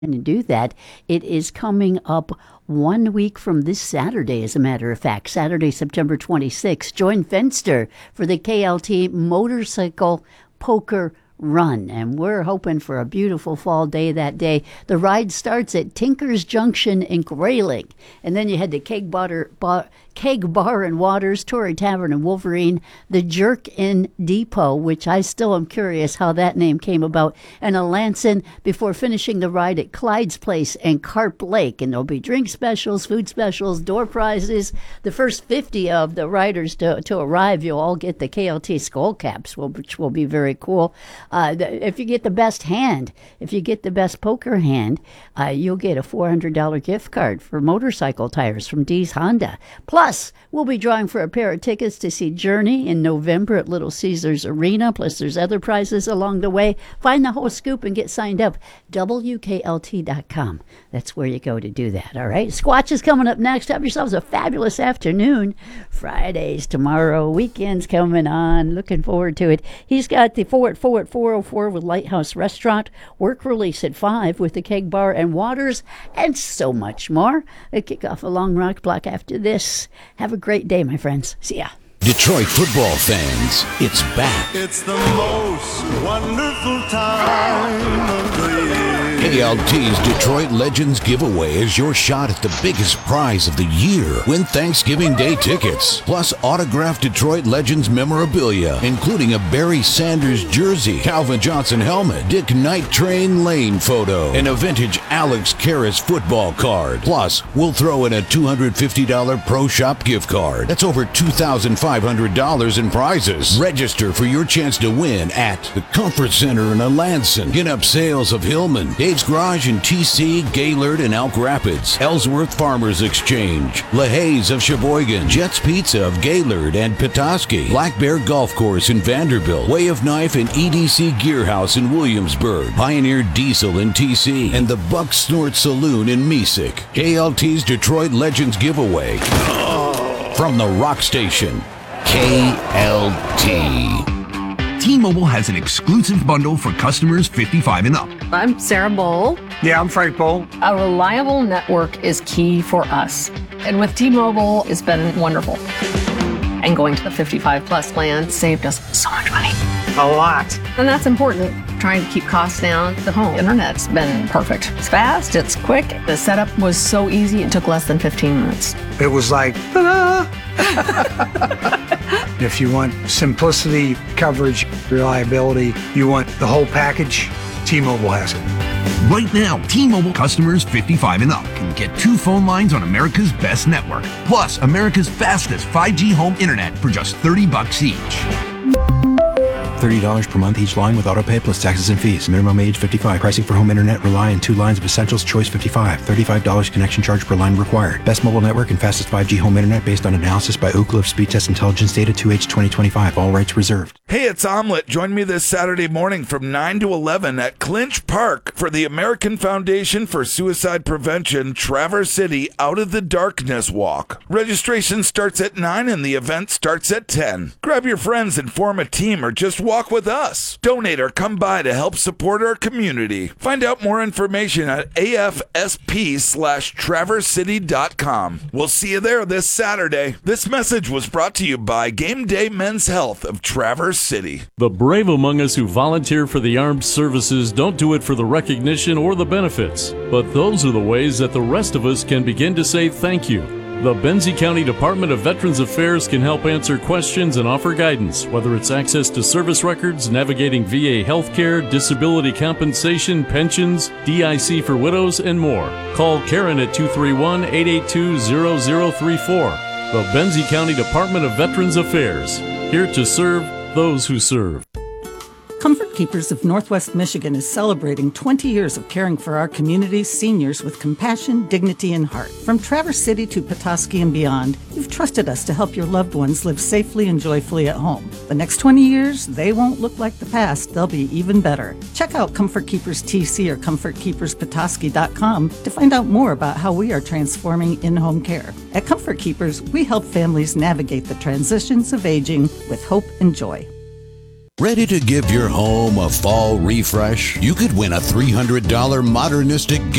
and do that. It is coming up 1 week from this Saturday, as a matter of fact, Saturday, September 26th. Join Fenster for the KLT Motorcycle Poker Run, and we're hoping for a beautiful fall day that day. The ride starts at Tinker's Junction in Grayling, and then you head to Keg Bar and Waters, Tory Tavern and Wolverine, the Jerk Inn Depot, which I still am curious how that name came about, and a Lanson before finishing the ride at Clyde's Place and Carp Lake. And there'll be drink specials, food specials, door prizes. The first 50 of the riders to arrive, you'll all get the KLT skull caps, which will be very cool. If you get the best hand, if you get the best poker hand, you'll get a $400 gift card for motorcycle tires from Dee's Honda. Plus, we'll be drawing for a pair of tickets to see Journey in November at Little Caesars Arena. Plus, there's other prizes along the way. Find the whole scoop and get signed up. WKLT.com. That's where you go to do that, all right? Squatch is coming up next. Have yourselves a fabulous afternoon. Fridays tomorrow. Weekends coming on. Looking forward to it. He's got the 4 at 404 with Lighthouse Restaurant. Work release at 5 with the Keg Bar and Waters. And so much more. We'll kick off a long rock block after this. Have a great day, my friends. See ya. Detroit football fans, it's back. It's the most wonderful time of the year. KLT's Detroit Legends giveaway is your shot at the biggest prize of the year. Win Thanksgiving Day tickets, plus autographed Detroit Legends memorabilia, including a Barry Sanders jersey, Calvin Johnson helmet, Dick Night Train Lane photo, and a vintage Alex Karras football card. Plus, we'll throw in a $250 Pro Shop gift card. That's over $2,500 in prizes. Register for your chance to win at the Comfort Center in Alanson, Get Up Sales of Hillman, Dave's Garage in TC, Gaylord and Elk Rapids, Ellsworth Farmers Exchange, LaHaye's of Sheboygan, Jets Pizza of Gaylord and Petoskey, Black Bear Golf Course in Vanderbilt, Way of Knife and EDC Gear House in Williamsburg, Pioneer Diesel in TC, and the Buck Snort Saloon in Mesick. KLT's Detroit Legends giveaway from the Rock Station, KLT. T-Mobile has an exclusive bundle for customers 55 and up. I'm Sarah Bowl. Yeah, I'm Frank Bowl. A reliable network is key for us. And with T-Mobile, it's been wonderful. And going to the 55 plus plan saved us so much money. A lot. And that's important. Trying to keep costs down. The home internet's been perfect. It's fast, it's quick. The setup was so easy, it took less than 15 minutes. It was like, ta-da! If you want simplicity, coverage, reliability, you want the whole package, T-Mobile has it. Right now, T-Mobile customers 55 and up can get 2 phone lines on America's best network, plus America's fastest 5G home internet for just $30 each. $30 per month each line with autopay plus taxes and fees. Minimum age 55. Pricing for home internet rely on 2 lines of Essentials Choice 55. $35 connection charge per line required. Best mobile network and fastest 5G home internet based on analysis by Ookla of Speed Test Intelligence data 2H 2025. All rights reserved. Hey, it's Omelet. Join me this Saturday morning from 9 to 11 at Clinch Park for the American Foundation for Suicide Prevention Traverse City Out of the Darkness Walk. Registration starts at 9 and the event starts at 10. Grab your friends and form a team or just walk with us. Donate or come by to help support our community. Find out more information at afsp/traversecity.com. We'll see you there this Saturday. This message was brought to you by Game Day Men's Health of Traverse City. The brave among us who volunteer for the armed services don't do it for the recognition or the benefits, but those are the ways that the rest of us can begin to say thank you. The Benzie County Department of Veterans Affairs can help answer questions and offer guidance, whether it's access to service records, navigating VA healthcare, disability compensation, pensions, DIC for widows, and more. Call Karen at 231-882-0034. The Benzie County Department of Veterans Affairs, here to serve those who serve. Comfort Keepers of Northwest Michigan is celebrating 20 years of caring for our community's seniors with compassion, dignity, and heart. From Traverse City to Petoskey and beyond, you've trusted us to help your loved ones live safely and joyfully at home. The next 20 years, they won't look like the past. They'll be even better. Check out Comfort Keepers TC or ComfortKeepersPetoskey.com to find out more about how we are transforming in-home care. At Comfort Keepers, we help families navigate the transitions of aging with hope and joy. Ready to give your home a fall refresh? You could win a $300 modernistic